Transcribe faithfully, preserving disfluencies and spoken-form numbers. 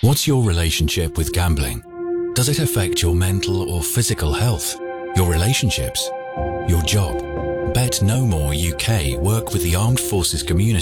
What's your relationship with gambling? Does it affect your mental or physical health, your relationships, your job? Bet No More U K work with the armed forces community